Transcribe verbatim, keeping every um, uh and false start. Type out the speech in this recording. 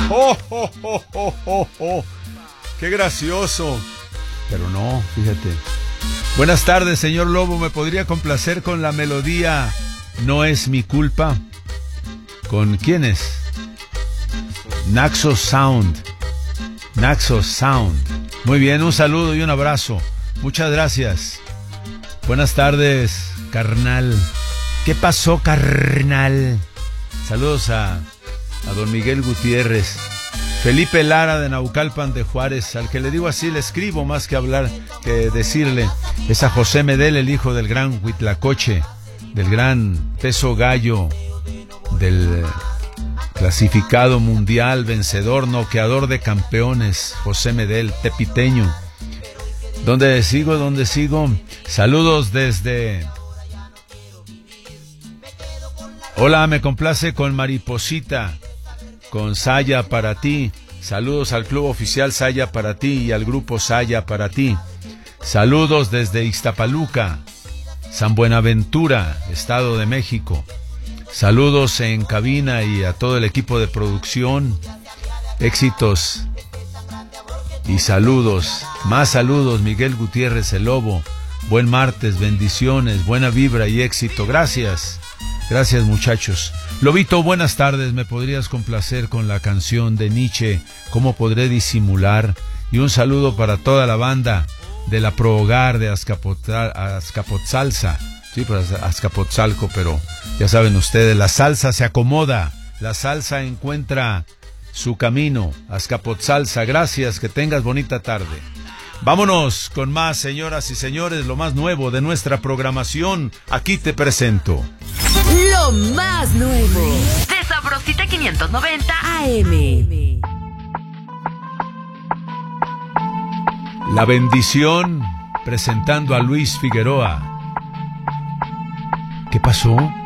¡Oh, oh, oh, oh, oh, oh! ¡Qué gracioso! Pero no, fíjate. Buenas tardes, señor Lobo. ¿Me podría complacer con la melodía No es mi culpa? ¿Con quién es? Naxos Sound. Naxos Sound. Muy bien, un saludo y un abrazo. Muchas gracias. Buenas tardes, carnal. ¿Qué pasó, carnal? Saludos a, a don Miguel Gutiérrez. Felipe Lara de Naucalpan de Juárez, al que le digo así, le escribo más que hablar, que decirle. Es a José Medel, el hijo del gran Huitlacoche, del gran peso gallo, del clasificado mundial, vencedor, noqueador de campeones, José Medel, tepiteño. ¿Dónde sigo? ¿Dónde sigo? Saludos desde... Hola, me complace con Mariposita, con Saya para ti. Saludos al Club Oficial Saya para ti y al Grupo Saya para ti. Saludos desde Ixtapaluca, San Buenaventura, Estado de México. Saludos en cabina y a todo el equipo de producción. Éxitos y saludos. Más saludos, Miguel Gutiérrez, el Lobo. Buen martes, bendiciones, buena vibra y éxito. Gracias. Gracias, muchachos. Lobito, buenas tardes. ¿Me podrías complacer con la canción de Nietzsche, ¿Cómo podré disimular? Y un saludo para toda la banda de la Pro Hogar de Azcapotzal, Azcapotzalza. Sí, pues Azcapotzalco, pero ya saben ustedes, la salsa se acomoda. La salsa encuentra su camino. Azcapotzalza, gracias, que tengas bonita tarde. Vámonos con más, señoras y señores, lo más nuevo de nuestra programación. Aquí te presento lo más nuevo de Sabrosita quinientos noventa A M. La Bendición, presentando a Luis Figueroa. ¿Qué pasó?